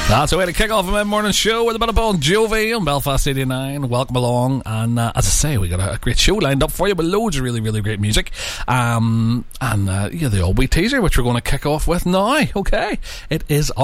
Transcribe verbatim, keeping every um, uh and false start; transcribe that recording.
That's the way to kick off a mid-morning show with a bit of Bon Jovi on Belfast eighty-nine. Welcome along. And uh, as I say, we got a, a great show lined up for you with loads of really, really great music. Um, and uh, yeah, the old wee teaser, which we're going to kick off with now. Okay, it is